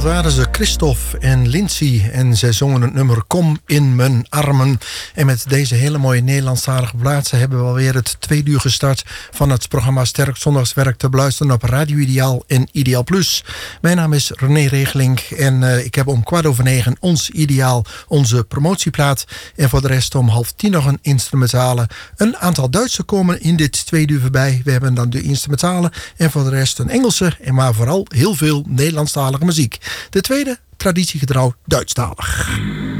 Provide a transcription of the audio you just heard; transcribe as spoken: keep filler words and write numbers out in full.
Waren ze Christophe en Lindsay en zij zongen het nummer Kom in mijn armen. En met deze hele mooie Nederlandstalige plaatsen hebben we alweer het tweede uur gestart van het programma Sterk Zondagswerk te beluisteren op Radio Ideaal en Ideaal Plus. Mijn naam is René Regelink en uh, ik heb om kwart over negen ons Ideaal, onze promotieplaat. En voor de rest om half tien nog een instrumentale. Een aantal Duitse komen in dit tweede uur voorbij. We hebben dan de instrumentale en voor de rest een Engelse en maar vooral heel veel Nederlandstalige muziek. De tweede, traditiegetrouw Duitsstalig.